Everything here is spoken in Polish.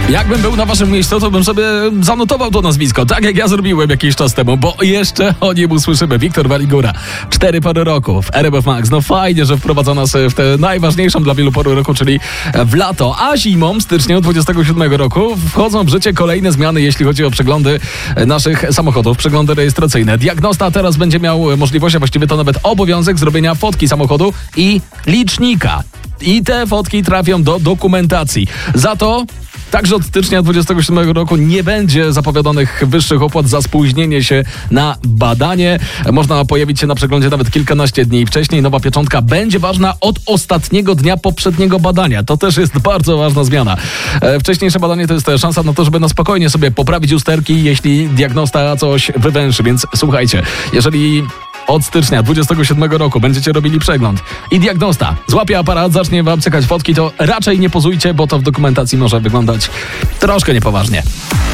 Jakbym był na waszym miejscu, to bym sobie zanotował to nazwisko, tak jak ja zrobiłem jakiś czas temu, bo jeszcze o nim usłyszymy. Wiktor Waligura, 4 pory roku w RMF Max. No fajnie, że wprowadza nas w tę najważniejszą dla wielu pory roku, czyli w lato. A zimą, w styczniu 27 roku wchodzą w życie kolejne zmiany, jeśli chodzi o przeglądy naszych samochodów, przeglądy rejestracyjne. Diagnosta teraz będzie miał możliwość, a właściwie to nawet obowiązek zrobienia fotki samochodu i licznika. I te fotki trafią do dokumentacji. Za to także od stycznia 27 roku nie będzie zapowiadanych wyższych opłat za spóźnienie się na badanie. Można pojawić się na przeglądzie nawet kilkanaście dni wcześniej. Nowa pieczątka będzie ważna od ostatniego dnia poprzedniego badania. To też jest bardzo ważna zmiana. Wcześniejsze badanie to jest szansa na to, żeby na spokojnie sobie poprawić usterki, jeśli diagnosta coś wywęszy. Więc słuchajcie, jeżeli od stycznia 27 roku będziecie robili przegląd i diagnosta złapie aparat, zacznie wam cykać fotki, to raczej nie pozujcie, bo to w dokumentacji może wyglądać troszkę niepoważnie.